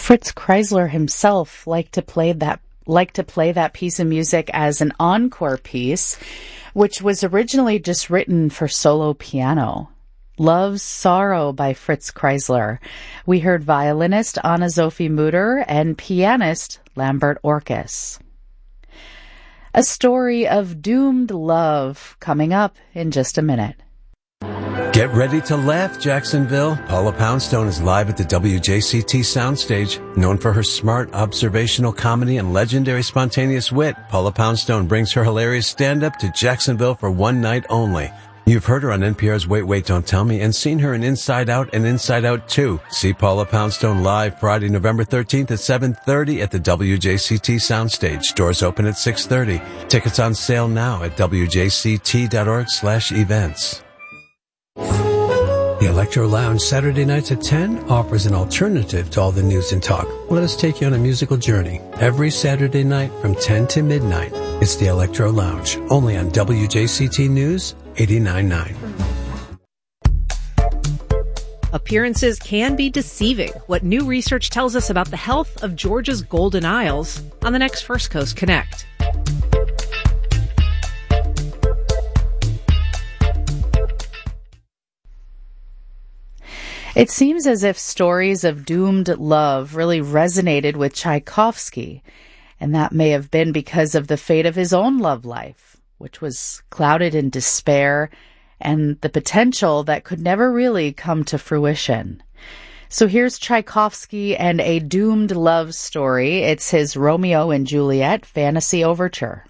Fritz Kreisler himself liked to play that piece of music as an encore piece, which was originally just written for solo piano. Love's Sorrow by Fritz Kreisler. We heard violinist Anna-Sophie Mutter and pianist Lambert Orkus. A story of doomed love coming up in just a minute. Get ready to laugh, Jacksonville. Paula Poundstone is live at the WJCT soundstage. Known for her smart, observational comedy and legendary spontaneous wit, Paula Poundstone brings her hilarious stand-up to Jacksonville for one night only. You've heard her on NPR's Wait, Wait, Don't Tell Me and seen her in Inside Out and Inside Out 2. See Paula Poundstone live Friday, November 13th at 7:30 at the WJCT soundstage. Doors open at 6:30. Tickets on sale now at wjct.org/events. The Electro Lounge Saturday nights at 10 offers an alternative to all the news and talk. Let us take you on a musical journey. Every Saturday night from 10 to midnight, it's the Electro Lounge, only on WJCT News 89.9. Appearances can be deceiving. What new research tells us about the health of Georgia's Golden Isles on the next First Coast Connect. It seems as if stories of doomed love really resonated with Tchaikovsky, and that may have been because of the fate of his own love life, which was clouded in despair and the potential that could never really come to fruition. So here's Tchaikovsky and a doomed love story. It's his Romeo and Juliet fantasy overture.